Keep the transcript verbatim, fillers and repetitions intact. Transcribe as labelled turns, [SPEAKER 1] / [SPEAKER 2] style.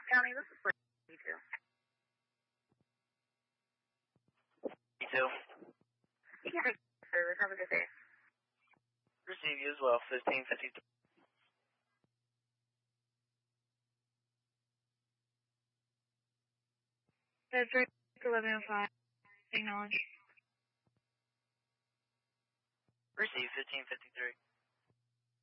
[SPEAKER 1] County, this is for B two.
[SPEAKER 2] B two.
[SPEAKER 1] Yeah, service. Have a good day.
[SPEAKER 2] Receive you as well, fifteen fifty-three.
[SPEAKER 1] That's right, eleven oh five. Acknowledge.
[SPEAKER 2] Receive fifteen fifty-three.